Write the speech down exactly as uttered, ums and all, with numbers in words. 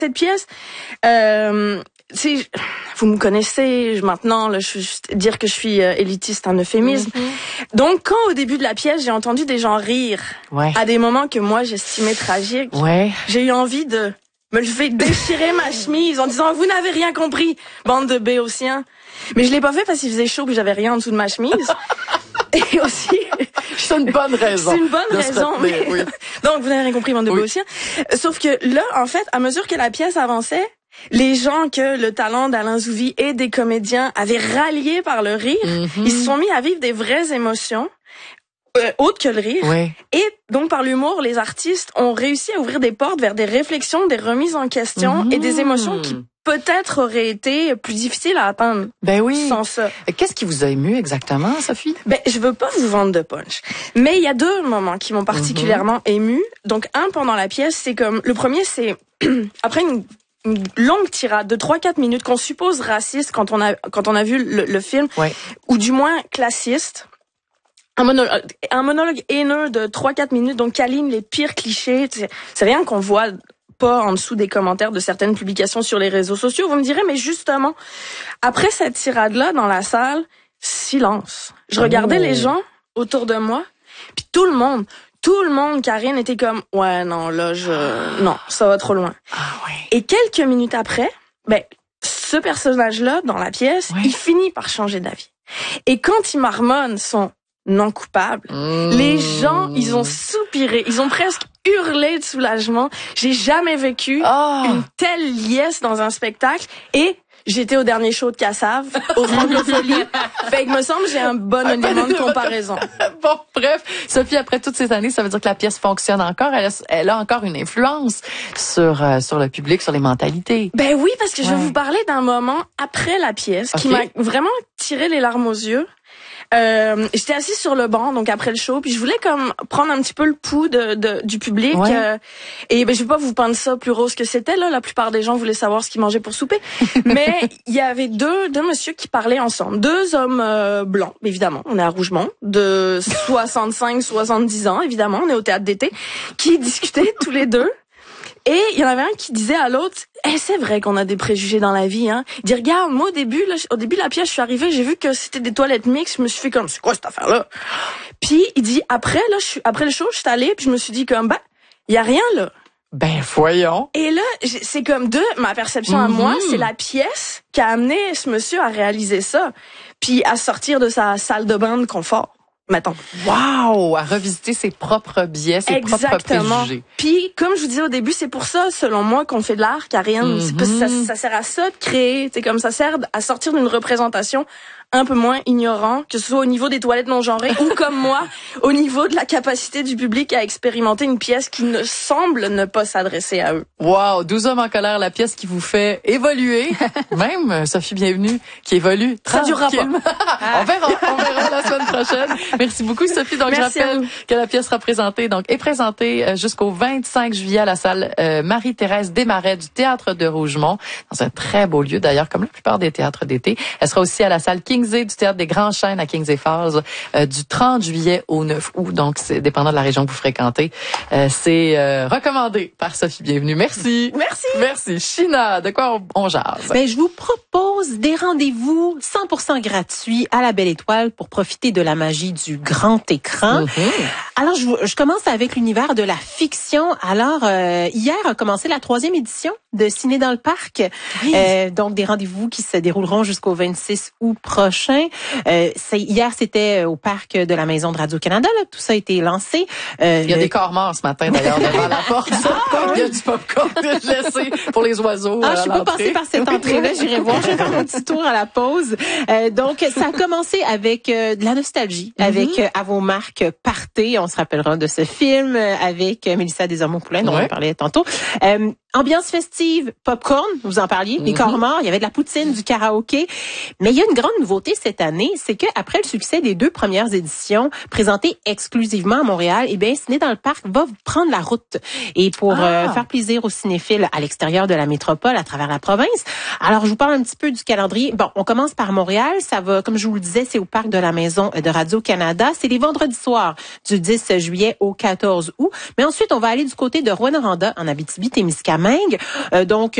cette pièce, euh, tu sais, vous me connaissez maintenant, là, je veux juste dire que je suis euh, élitiste, un euphémisme. Mm-hmm. Donc, quand au début de la pièce, j'ai entendu des gens rire ouais. à des moments que moi j'estimais tragiques, ouais. j'ai eu envie de me lever, déchirer ma chemise en disant « Vous n'avez rien compris, bande de béotiens ». Mais je l'ai pas fait parce qu'il faisait chaud et j'avais rien en dessous de ma chemise. Et aussi... C'est une bonne raison. C'est une bonne raison. Mais... Oui. Donc, vous n'avez rien compris, bande de oui. béotiens. Sauf que là, en fait, à mesure que la pièce avançait, les gens que le talent d'Alain Zouvi et des comédiens avaient ralliés par le rire, mm-hmm. ils se sont mis à vivre des vraies émotions. Euh, autre que le rire. Oui. Et donc, par l'humour, les artistes ont réussi à ouvrir des portes vers des réflexions, des remises en question mmh. et des émotions qui peut-être auraient été plus difficiles à atteindre. Ben oui. Sans ça. Qu'est-ce qui vous a ému exactement, Sophie? Ben, je veux pas vous vendre de punch. Mais il y a deux moments qui m'ont particulièrement mmh. ému. Donc, un pendant la pièce, c'est comme, le premier, c'est, après une une longue tirade de trois quatre minutes qu'on suppose raciste quand on a, quand on a vu le, le film. Ouais. Ou du moins classiste. Un monologue, un monologue haineux de trois quatre minutes, donc qui aligne les pires clichés. C'est rien qu'on voit pas en dessous des commentaires de certaines publications sur les réseaux sociaux. Vous me direz, mais justement, après cette tirade-là, dans la salle, silence. Je regardais oh. les gens autour de moi, puis tout le monde, tout le monde, Karine, était comme, ouais, non, là, je, non, ça va trop loin. Ah, ouais. Et quelques minutes après, ben, ce personnage-là, dans la pièce, ouais. il finit par changer d'avis. Et quand il marmonne son non coupable. Mmh. Les gens, ils ont soupiré, ils ont presque hurlé de soulagement. J'ai jamais vécu oh. une telle liesse dans un spectacle et j'étais au dernier show de Cassave, au Francophonie. Fait que me semble j'ai un bon un élément de comparaison. Bon, bref, Sophie, après toutes ces années, ça veut dire que la pièce fonctionne encore. Elle a, elle a encore une influence sur euh, sur le public, sur les mentalités. Ben oui, parce que ouais. je vais vous parler d'un moment après la pièce okay. qui m'a vraiment tiré les larmes aux yeux. Euh, j'étais assise sur le banc, donc après le show, puis je voulais comme prendre un petit peu le pouls de, de du public. Ouais. Euh, et ben je vais pas vous peindre ça plus rose que c'était là. La plupart des gens voulaient savoir ce qu'ils mangeaient pour souper. Mais il y avait deux deux messieurs qui parlaient ensemble, deux hommes euh, blancs, évidemment. On est à Rougemont, de soixante-cinq soixante-dix ans, évidemment. On est au théâtre d'été, qui discutaient tous les deux. Et il y en avait un qui disait à l'autre, eh, c'est vrai qu'on a des préjugés dans la vie, hein. Il dit, regarde, moi, au début, là, au début de la pièce, je suis arrivée, j'ai vu que c'était des toilettes mixtes, je me suis fait comme, c'est quoi cette affaire-là? Puis, il dit, après, là, je suis, après le show, je suis allée, puis je me suis dit comme, ben, il y a rien, là. Ben, voyons. Et là, c'est comme de ma perception mm-hmm. à moi, c'est la pièce qui a amené ce monsieur à réaliser ça. Puis, à sortir de sa salle de bain de confort. Mettons. Wow! À revisiter ses propres biais, ses Exactement. propres préjugés. Puis, comme je vous disais au début, c'est pour ça, selon moi, qu'on fait de l'art, Karine. Mm-hmm. C'est parce que ça, ça sert à ça de créer. C'est comme ça sert à sortir d'une représentation un peu moins ignorant, que ce soit au niveau des toilettes non genrées ou comme moi, au niveau de la capacité du public à expérimenter une pièce qui ne semble ne pas s'adresser à eux. Wow! douze hommes en colère, la pièce qui vous fait évoluer. Même Sophie Bienvenue, qui évolue. Ça durera pas. on verra, on verra la semaine prochaine. Merci beaucoup, Sophie. Donc, Merci je rappelle que la pièce sera présentée, donc, est présentée jusqu'au vingt-cinq juillet à la salle euh, Marie-Thérèse Desmarais du Théâtre de Rougemont, dans un très beau lieu, d'ailleurs, comme la plupart des théâtres d'été. Elle sera aussi à la salle King du Théâtre des Grands Chênes à Kings et Falls euh, du trente juillet au neuf août. Donc, c'est dépendant de la région que vous fréquentez. Euh, c'est euh, recommandé par Sophie Bienvenue. Merci. Merci. Merci. China, de quoi on, on jase? Ben, je vous propose des rendez-vous cent pour cent gratuits à la Belle Étoile pour profiter de la magie du grand écran. Mm-hmm. Alors, je, je commence avec l'univers de la fiction. Alors, euh, hier a commencé la troisième édition de Ciné dans le Parc. Oui. Euh, donc, des rendez-vous qui se dérouleront jusqu'au vingt-six août prochain. Euh, c'est, hier, c'était au parc de la Maison de Radio-Canada. Là, tout ça a été lancé. Euh, Il y a le... des corps morts ce matin, d'ailleurs, devant la porte. Ah, il y a du popcorn laissé pour les oiseaux. Ah, je suis pas passée par cette entrée-là. J'irai voir. Je vais faire un petit tour à la pause. Euh, donc, ça a commencé avec euh, de la nostalgie, mm-hmm. avec euh, À vos marques, partez. On se rappellera de ce film euh, avec euh, Mélissa Desormeaux-Poulain, dont ouais. on parlait tantôt. Euh, Ambiance festive, popcorn, vous en parliez, mm-hmm. les corps morts, il y avait de la poutine, du karaoké. Mais il y a une grande nouveauté cette année, c'est que après le succès des deux premières éditions présentées exclusivement à Montréal, eh bien, Ciné dans le Parc va prendre la route. Et pour ah. euh, faire plaisir aux cinéphiles à l'extérieur de la métropole, à travers la province. Alors, je vous parle un petit peu du calendrier. Bon, on commence par Montréal. Ça va, comme je vous le disais, c'est au parc de la Maison de Radio-Canada. C'est les vendredis soirs du dix juillet au quatorze août. Mais ensuite, on va aller du côté de Rouyn-Noranda, en Abitibi-Témiscamingue. Euh, donc,